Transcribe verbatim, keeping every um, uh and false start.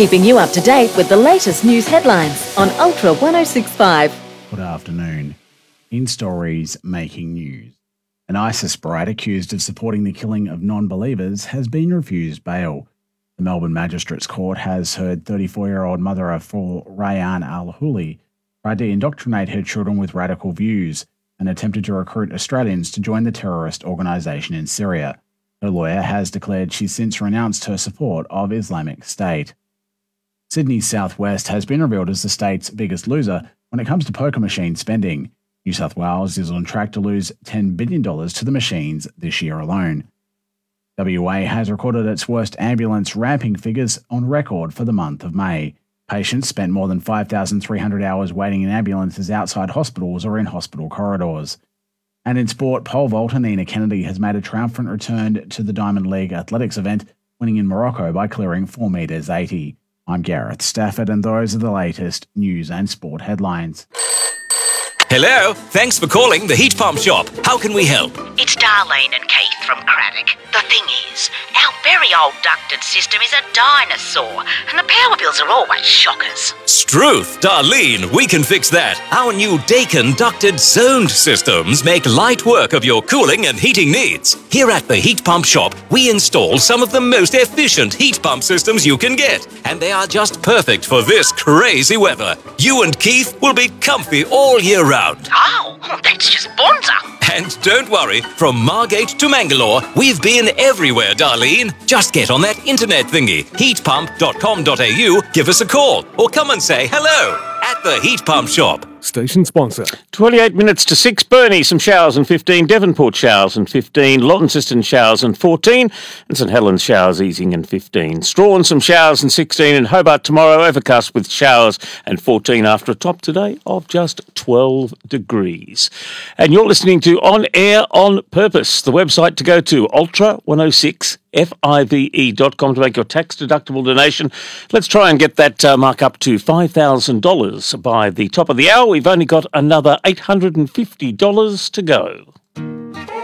keeping you up to date with the latest news headlines on Ultra one oh six point five. Good afternoon. In stories making news, an ISIS bride accused of supporting the killing of non-believers has been refused bail. The Melbourne Magistrates Court has heard thirty-four-year-old mother of four Rayyan Al-Huli tried to indoctrinate her children with radical views and attempted to recruit Australians to join the terrorist organisation in Syria. Her lawyer has declared she's since renounced her support of Islamic State. Sydney's Southwest has been revealed as the state's biggest loser when it comes to poker machine spending. New South Wales is on track to lose ten billion dollars to the machines this year alone. W A has recorded its worst ambulance ramping figures on record for the month of May. Patients spent more than five thousand three hundred hours waiting in ambulances outside hospitals or in hospital corridors. And in sport, pole vaulter Nina Kennedy has made a triumphant return to the Diamond League athletics event, winning in Morocco by clearing four metres eighty. I'm Gareth Stafford, and those are the latest news and sport headlines. Hello, thanks for calling the Heat Pump Shop. How can we help? It's Darlene and Keith from Craddock. The thing is, our very old ducted system is a dinosaur, and the power bills are always shockers. Struth, Darlene, we can fix that. Our new Dakin ducted zoned systems make light work of your cooling and heating needs. Here at the Heat Pump Shop, we install some of the most efficient heat pump systems you can get, and they are just perfect for this crazy weather. You and Keith will be comfy all year round. Oh, that's just bonza. And don't worry, from Margate to Mangalore, we've been everywhere, Darlene. Just get on that internet thingy, heat pump dot com dot a u, give us a call, or come and say hello at the Heat Pump Shop. Station sponsor. twenty-eight minutes to six. Burnie, some showers and fifteen. Devonport showers and fifteen. Launceston showers and fourteen. And St Helens showers easing and fifteen. Strahan some showers and sixteen. And Hobart tomorrow overcast with showers and fourteen after a top today of just twelve degrees. And you're listening to On Air on Purpose, the website to go to Ultra one oh six F I V E dot com to make your tax-deductible donation. Let's try and get that uh, mark up to five thousand dollars by the top of the hour. We've only got another eight hundred fifty dollars to go.